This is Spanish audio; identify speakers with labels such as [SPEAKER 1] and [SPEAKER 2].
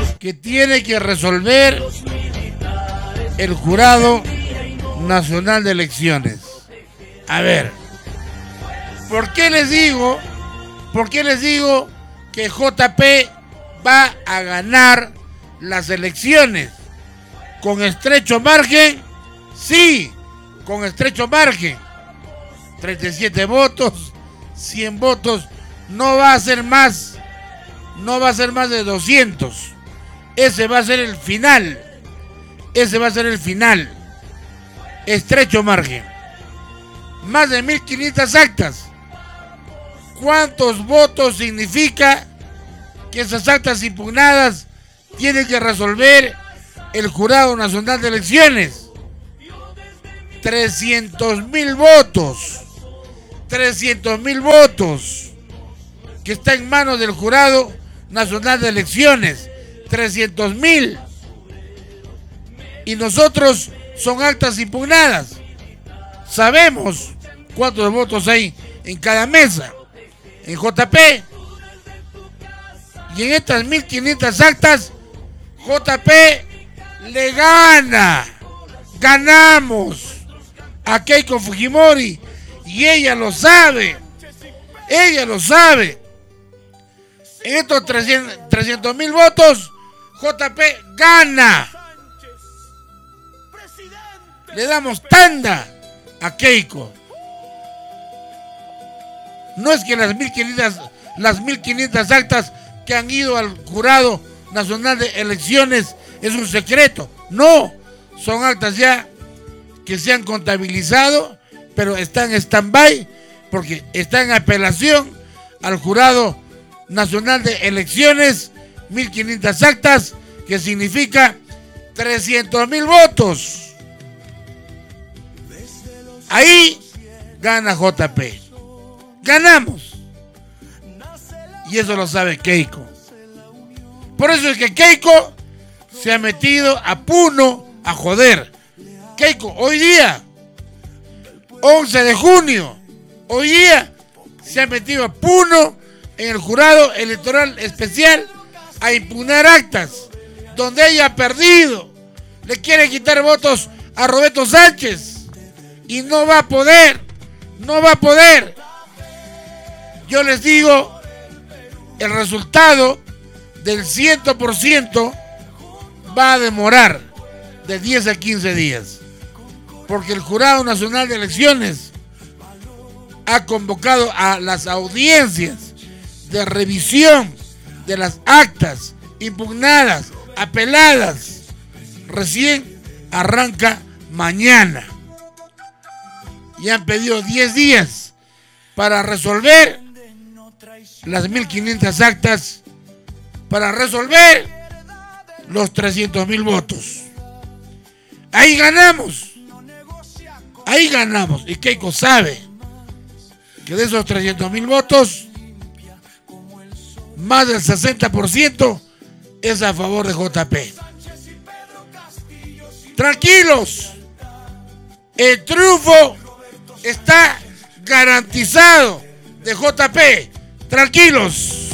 [SPEAKER 1] que tiene que resolver el Jurado Nacional de Elecciones. A ver, ¿por qué les digo que JP va a ganar las elecciones? ¿Con estrecho margen? Sí, con estrecho margen. 37 votos, 100 votos, no va a ser más de 200. Ese va a ser el final. Estrecho margen. Más de 1500 actas. ¿Cuántos votos significa que esas actas impugnadas tienen que resolver el Jurado Nacional de Elecciones? 300.000 votos. 300.000 votos que está en manos del Jurado Nacional de Elecciones. 300.000. Y nosotros son actas impugnadas. Sabemos cuántos votos hay en cada mesa. En JP. Y en estas 1500 actas, JP le gana. Ganamos a Keiko Fujimori. Y ella lo sabe. En estos 300.000 votos, JP gana. Le damos tanda a Keiko. No es que las 1500 actas que han ido al Jurado Nacional de Elecciones es un secreto. No, son actas ya que se han contabilizado, pero están en stand-by porque está en apelación al Jurado Nacional de Elecciones. 1500 actas, que significa 300.000 votos. Ahí gana JP. Ganamos. Y eso lo sabe Keiko. Por eso es que Keiko se ha metido a Puno a joder. Keiko, hoy día, 11 de junio, hoy día se ha metido a Puno en el Jurado Electoral Especial a impugnar actas donde ella ha perdido. Le quiere quitar votos a Roberto Sánchez. Y no va a poder. Yo les digo, el resultado del 100% va a demorar de 10 a 15 días. Porque el Jurado Nacional de Elecciones ha convocado a las audiencias de revisión de las actas impugnadas, apeladas. Recién arranca mañana. Y han pedido 10 días para resolver las 1500 actas, para resolver los 300.000 votos. Ahí ganamos. Y Keiko sabe que de esos 300.000 votos, más del 60% es a favor de JP. Tranquilos, el triunfo está garantizado de JP. Tranquilos.